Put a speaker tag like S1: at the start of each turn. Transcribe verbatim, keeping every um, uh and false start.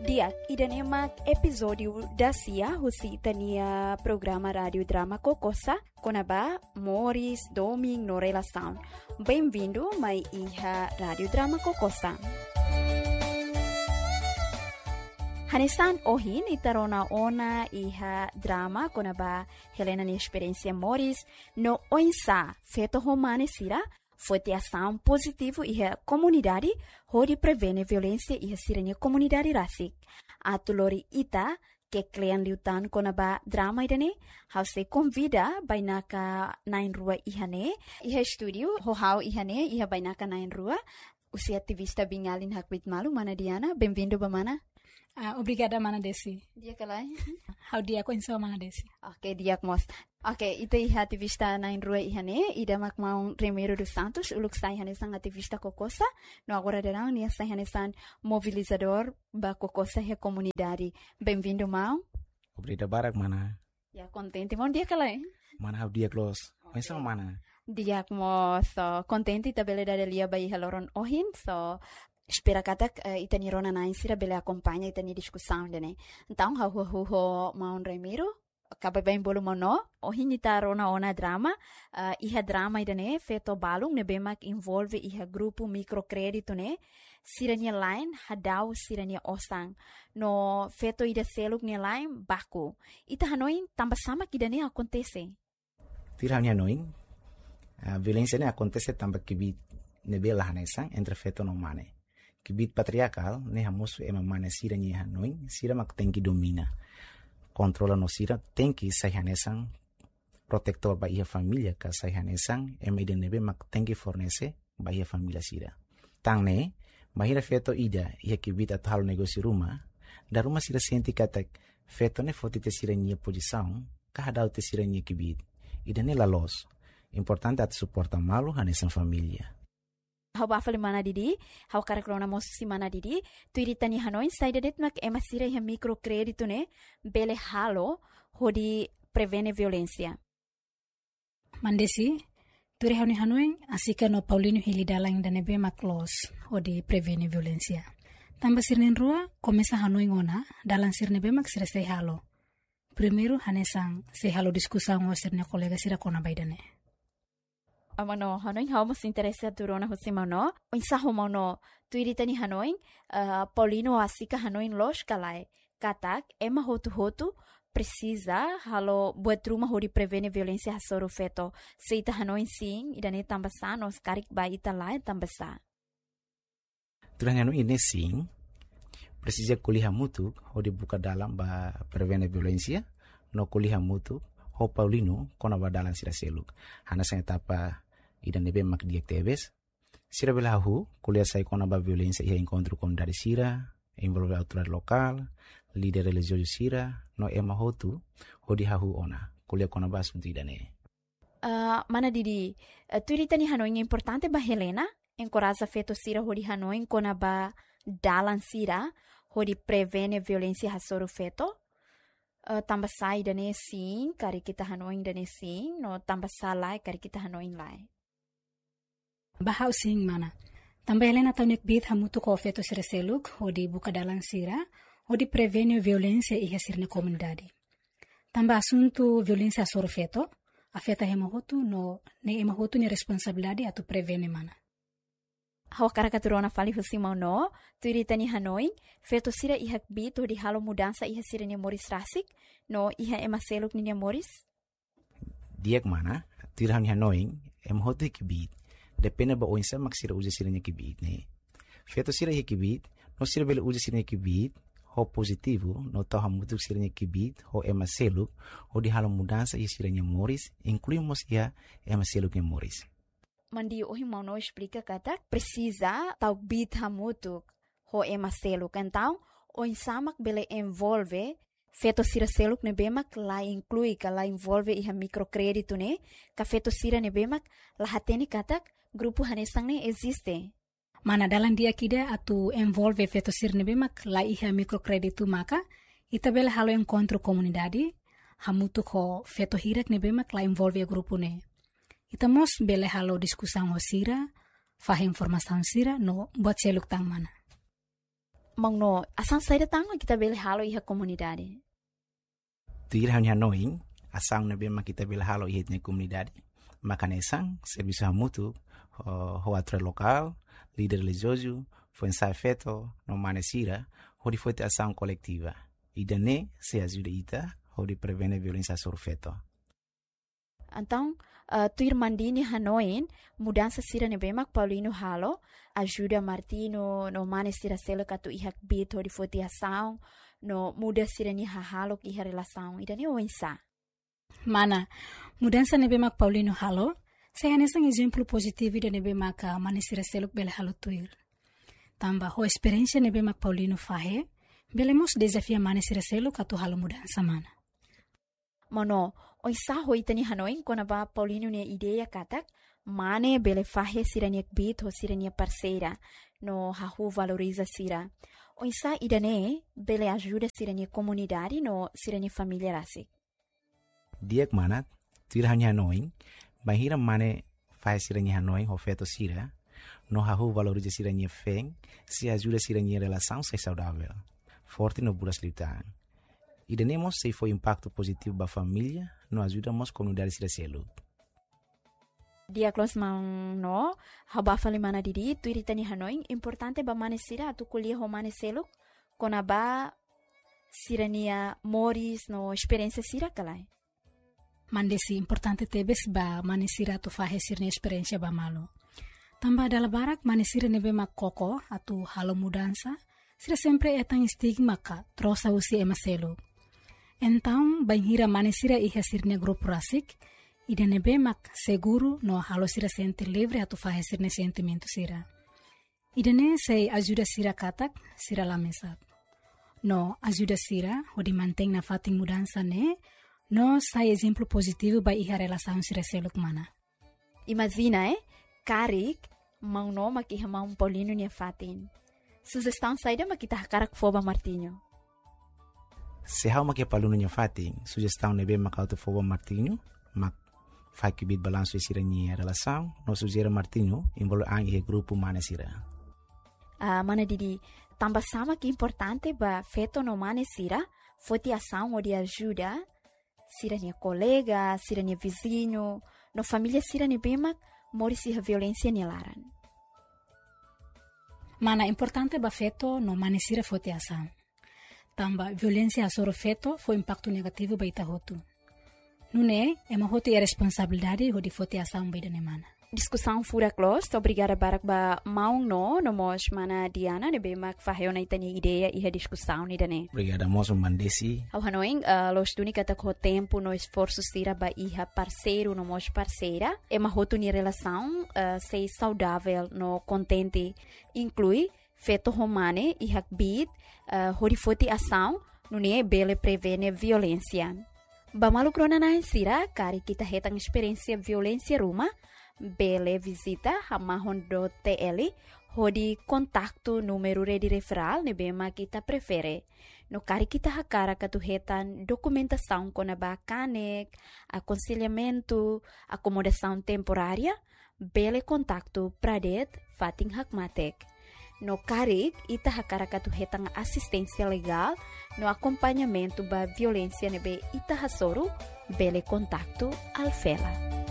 S1: Diak idan emak episódio da Cia husi tania programa rádio drama Kokosa konaba Morris Doming no relação. Bem-vindo mai iha rádio drama Kokosa. Hanesan ohin itarona ona iha drama konaba Helena ni experiência Morris no oinsa feto romane sira foi ter ação positivo e a comunidade onde prevene violência e a sirene comunidade rasik. A tulori ita que klian liutan konaba drama idane hause convida bainaka nain rua ihane iha studio ho hau ihane iha bainaka nain rua usia ativista bingalin hakwit malu mana Diana bem-vindo bamana.
S2: Uh, obrigada, Mana Desi.
S1: Dia kalai.
S2: How dia ko insa Mana Desi.
S1: Okay, dia mos. Okay, ito iha ativista na inrua ihane, ida makmaong Remiro dos Santos, uluk sa ihane sang ativista Kokosa, no agora darang niya sa ihane sang mobilizador ba Kokosa he komunidade. Bem-vindo, Mau.
S3: Obrigado, Barak, Mana.
S1: Ya, contente, mon dia kalai.
S3: Mana how dia close. Insa Mana.
S1: Dia mo so contente tabele da lia ba iha loron ohin, so espera katak uh, itani rona na insira bele acompanha itani discussão dene. Então ha hu hu ho Maun Remiro acaba bem bolo mono o hinita rona ona drama uh, iha drama idane feto balung ne bemak involve iha grupo microcredito ne sirania line hadau sirania osang no feto ida seluk ne line baku ita hanoin tambah sama kidane acontece.
S3: Tiranya noin a violência ne acontece tambah kibit ne bela hanesang entre feto no mane. Kibit patriarcal, ne hamusu ema mana sira ni hanoin, sira mak tenki domina. Controla no sira, tenki sayhanesang, protector ba ia familia ka sayhanesang, ema ide nebe mak tenki fornece ba ia familia sira. Tang ne, mahira feto ida, ia kibit at halo negosi rumah, da rumah sira senti katak, feto ne foti te sira nia posição, kahadau te sira nia kibit. Ida ne la los. Importante at suporta malu hanesang familia.
S1: Hau bafali mana didi, hau karakrona mosi mana didi, tu iritani hanoin saidadet mak emasira iha microcredito ne, bele halo, hodi prevene violência.
S2: Mandesi, tu rehoni hanoin, asika no Paulino Hilidalang danebe mak los, hodi prevene violência. Tamba sirnen rua, komesa hanoin ona, dalang sirnebe mak sira sei halo. Primeiro hanesang sei halo diskusang o sirne kolega sira kona baidane.
S1: Amano hanoin hau mas interesse turona husimano insa homono tuiritani hanoin uh, Paulino asika hanoin los kalai katak ema hotu hotu precisa halo buat rumah hori prevene violência hasoro feto seita hanoin sim idane tambasa nos karik ba ita lai tambasa
S3: turanya no ine sim precisa kuliah mutu hodi buka dalam ba prevene violência no kuliah mutu ho Paulino kona badalan sira seluk hana sa etapa idan nebe mak diaktebes sira belahu kuliah sai kona ba violência ia encontro com dari sira envolve autoridade local líder religioso sira no ema hotu hodi hahu ona kuliah kona ba assunto idane
S1: uh, mana didi uh, tuiritani hanoin importante ba Helena encoraja feto sira hodi hanoin kona ba dalan sira hodi prevene violência hasoro feto Uh, tambah sai dane sim, kari kita hanoin dane sim, no tambah salai kari kita hanoin lai.
S2: Bahau sing mana. Tambah Helena taunik bit hamutu ko feto sira seluk, hodi buka dalang sira, hodi prevene violência iha sirne komunidade. Tambah asunto violência soro feto, afeta hemahotu no ne emahotu ni responsabilidade atu prevene mana.
S1: Hau karakaturona fali husimau no, tuiritani hanoin, feto sira ihak bit hodi halo mudansa iha sira ni Morris rasik, no iha ema seluk ni Morris?
S3: Diak mana, tuirani hanoin, ema hotu hikibit, depende ba oinsa mak sira uja sira ni kibit ne. Feto sira hikibit, no sira bele uja sira ni kibit, ho positivo, no tau hamutuk sira ni kibit, ho ema seluk, hodi halo mudansa iha sira ni Morris, incluímos iha ema seluk ni Morris.
S1: Mandi ohi mau no explica katak precisa tau bit hamutuk ho ema seluk então o insamak bele envolve feto sira seluk ne bemak la inclui ka la envolve iha microcredito ne ka feto sira ne bemak la hateni katak grupo hanesang ne existe
S2: mana dalam dia kida atu envolve feto sira ne bemak la iha microcredito maka ita bele halo encontro comunidade hamutuk ho feto hirak ne bemak la envolve grupo ne. Ita mos bele halo diskusang ho sira, fah informação sira no buat seluk tang mana.
S1: Mang no, asang saída tango kita beli halo iha komunidade.
S3: Tuir hanya noing, asang na bema kita beli halo iha na komunidade. Makanesang, serviço hamutu, ho atre local, líder religioso, foi ensaio feito, no manesira, onde foi ter ação coletiva. E daí se ajuda ita, onde prevene violência sobre feto.
S1: Então, uh, tuir mandini hanoin, mudança sira nebemak Paulino halo, ajuda Martino no manesira selo katu ihak bit onde foi ter ação, no muda sira ni hahalo iha relação. E daí o ensa.
S2: Mana, mudança nebemak Paulino halo, saya nesang exemplo positivo de nebemak manesira selo bele halo tuir. Tamba ho experiência nebemak Paulino fahe, belemos desafia manesira selo katu halo mudança mana.
S1: Mano, oi sa ho itani hanoin kona ba Paulino ne ideia katak, mane bele fahe sirania bit ho sirania parceira, no hahu valoriza sira. Oi sa idane bele ajuda sirania comunidade no sirania família rasi.
S3: Diak manat, tuir hanya hanoin, bahira mane fahe sirania hanoin ho feto sira, no hahu valoriza sirania feng, se ajuda sirania relação ser saudável, forte no buras litan. E tenemos se foi impacto positivo para a família, nós ajudamos a comunidade a ser.
S1: Dia close mang no, haba fali mana didi, tu iritani hanoin, importante ba manesira atu kuliah ho maneselo, kona ba sirania moris no experiência sira kalai.
S2: Mandesi importante tebes ba manesira atu fahe sirne experiência ba malo. Tamba dala barak manesira nebe mak koko atu halo mudança, sira sempre etang stigma ka trosa usi emaselo. Então, banhira manesira iha sirne grupo rasik, ida nebe mak seguro no halo sira sente livre atu fahe sirne sentimento sira. Ida ne sei ajuda sira katak, sira lamesak. No ajuda sira, o di manteng na fating mudança ne, no sai exemplo positivo ba iha relação sira seluk mana.
S1: Imagina, eh? Karik, mang no makiha mang Paulino niya fatin. Sugestão saída makita hakarak foba Martinho.
S3: Se hau makia paluno nya fatin, sugestão nebe makauto foba Martinho, mak fai que bit balanço sira nya relação, no sugera Martinho, envolve ang ihe grupo manesira.
S1: Ah, mana didi, tamba sama que importante ba feto no manesira, foti ação ou de ajuda, sira nya colega, sira nya vizinho, no família sira nya bemak, mori si violência nya laran.
S2: Mana importante ba feto no manesira foti ação. Tamba violência sobre feto foi impacto negativo ba ita hotu. Nune, é uma hotu é responsabilidade ho di foti ação ba ida mana.
S1: Discussão fura close, obrigada barak ba maung no, no mos mana Diana, ne bemak faheo na itani ideia e a discussão ni dane.
S3: Obrigada moço mandesi.
S1: Ao hanoing, uh, los tuni kata ko tempo no esforço sira ba iha parceiro no mos parceira, é uma hotu ni relação uh, sei saudável no contente, inclui feto romane e hakbit, uh, hori foti ação, nune bele prevene violência. Ba malukrona na sira, kari kita hetang experiência violência ruma, bele visita hamahon do T L, hodi kontaktu número de referral ne bema kita prefere. No kari kita hakara katuhetan documentação kona ba kanek, aconselhamento, acomodação temporária, bele kontaktu pradet fating hakmatek. No karik, ita hakara katuhetang assistência legal, no acompanhamento ba violência nebe ita hasoro, bele kontaktu alfela.